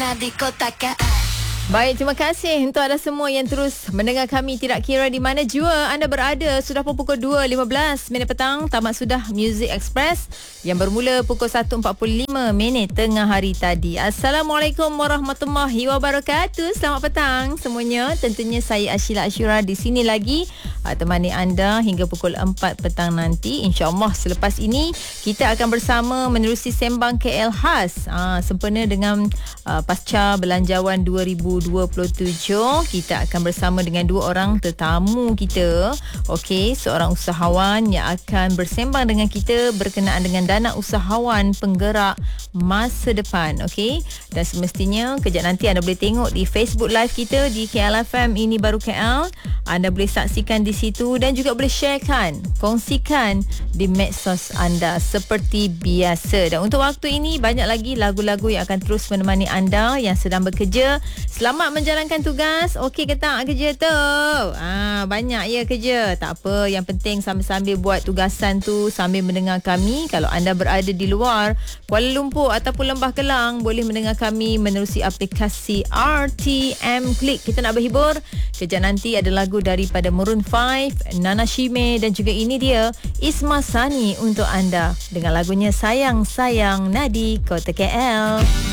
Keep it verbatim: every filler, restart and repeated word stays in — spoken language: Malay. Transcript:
Nadi Kota K L. Baik, terima kasih untuk anda semua yang terus mendengar kami tidak kira di mana jua anda berada. Sudah pun pukul dua lima belas minit petang, tamat sudah Music Express yang bermula pukul satu empat puluh lima minit tengah hari tadi. Assalamualaikum warahmatullahi wabarakatuh. Selamat petang semuanya. Tentunya saya Ashila Ashura di sini lagi uh, temani anda hingga pukul empat petang nanti. InsyaAllah selepas ini kita akan bersama menerusi sembang K L khas uh, sempena dengan uh, pasca belanjawan dua ribu dua puluh tujuh. Kita akan bersama dengan dua orang tetamu kita. Okey, seorang usahawan yang akan bersembang dengan kita berkenaan dengan dana usahawan penggerak masa depan. Okey, dan semestinya kejap nanti anda boleh tengok di Facebook Live kita di K L F M Ini Baru K L. Anda boleh saksikan di situ dan juga boleh sharekan, kongsikan di medsos anda seperti biasa. Dan untuk waktu ini banyak lagi lagu-lagu yang akan terus menemani anda yang sedang bekerja. Selamat menjalankan tugas. Okey ke tak kerja tu? Ah, banyak ya kerja. Tak apa, yang penting sambil-sambil buat tugasan tu sambil mendengar kami. Kalau anda berada di luar Kuala Lumpur ataupun Lembah Kelang, boleh mendengar kami menerusi aplikasi R T M Click. Kita nak berhibur. Kejap nanti ada lagu daripada Maroon five, Nana Shime dan juga ini dia Isma Sani untuk anda dengan lagunya Sayang Sayang Nadi Kota K L.